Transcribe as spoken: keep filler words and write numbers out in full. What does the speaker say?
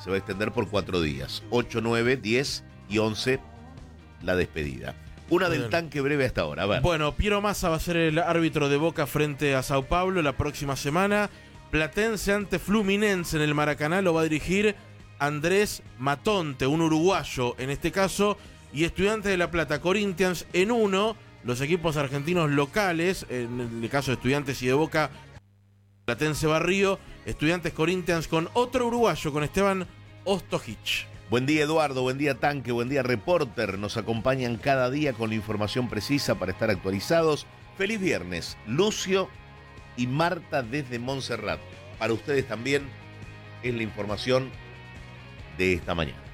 se va a extender por cuatro días. ocho, nueve, diez y once la despedida. Una del tanque breve hasta ahora. A ver. Bueno, Piero Massa va a ser el árbitro de Boca frente a Sao Paulo la próxima semana. Platense ante Fluminense en el Maracaná lo va a dirigir Andrés Matonte, un uruguayo en este caso. Y Estudiantes de La Plata, Corinthians en uno. Los equipos argentinos locales, en el caso de Estudiantes y de Boca, Platense Barrio, Estudiantes Corinthians con otro uruguayo, con Esteban Ostojic. Buen día, Eduardo, buen día, Tanque, buen día, Reporter. Nos acompañan cada día con la información precisa para estar actualizados. Feliz viernes, Lucio y Marta desde Montserrat. Para ustedes también es la información de esta mañana.